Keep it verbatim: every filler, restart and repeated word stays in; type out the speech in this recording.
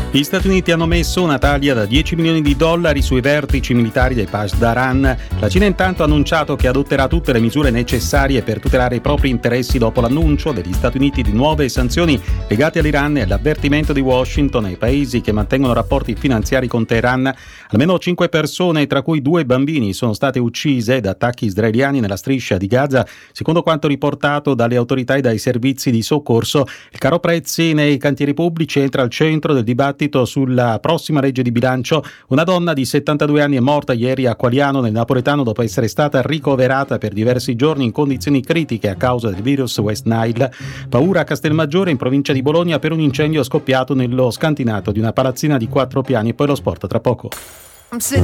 Gli Stati Uniti hanno messo una taglia da dieci milioni di dollari sui vertici militari dei Pasdaran. La Cina intanto ha annunciato che adotterà tutte le misure necessarie per tutelare i propri interessi dopo l'annuncio degli Stati Uniti di nuove sanzioni legate all'Iran e l'avvertimento di Washington ai paesi che mantengono rapporti finanziari con Teheran. Almeno cinque persone, tra cui due bambini, sono state uccise da attacchi israeliani nella striscia di Gaza, secondo quanto riportato dalle autorità e dai servizi di soccorso. Il caro prezzi nei cantieri pubblici entra al centro del dibattito sulla prossima legge di bilancio. Una donna di settantadue anni è morta ieri a Qualiano, nel napoletano, dopo essere stata ricoverata per diversi giorni in condizioni critiche a causa del virus West Nile. Paura a Castelmaggiore, in provincia di Bologna, per un incendio scoppiato nello scantinato di una palazzina di quattro piani. E poi lo sport tra poco.